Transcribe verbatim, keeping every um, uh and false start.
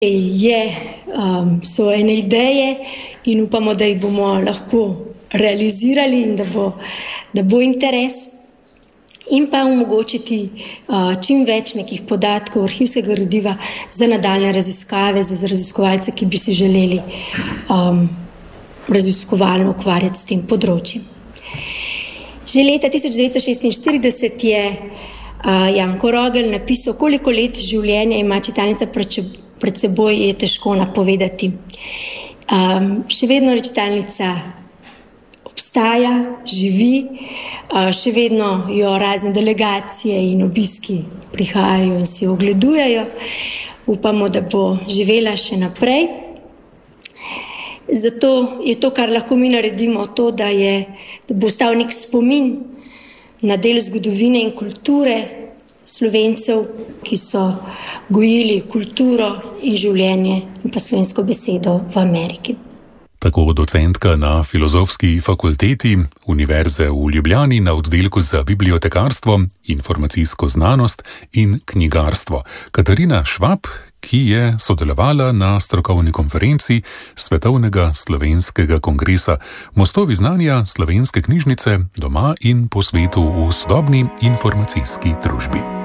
Je, um, so ene ideje in upamo, da jih bomo lahko realizirali in da bo, da bo interes. In pa omogočiti uh, čim več nekih podatkov, arhivskega gradiva za nadaljne raziskave, za raziskovalce, ki bi si želeli um, raziskovalno ukvarjati s tem področjem. Že leta tisoč devetsto šestinštirideset je uh, Janko Rogelj napisal, koliko let življenja ima čitalnica pred seboj, je težko napovedati. Um, še vedno čitalnica obstaja, živi, še vedno jo razne delegacije in obiski prihajajo in si ogledujejo. Upamo, da bo živela še naprej. Zato je to, kar lahko mi naredimo, to, da, je, da bo ostal nek spomin na del zgodovine in kulture Slovencev, ki so gojili kulturo in življenje in pa slovensko besedo v Ameriki. Tako docentka na Filozofski fakulteti Univerze v Ljubljani na oddelku za bibliotekarstvo, informacijsko znanost in knjigarstvo Katarina Švab, ki je sodelovala na strokovni konferenci Svetovnega slovenskega kongresa Mostovi znanja slovenske knjižnice doma in po svetu v sodobni informacijski družbi.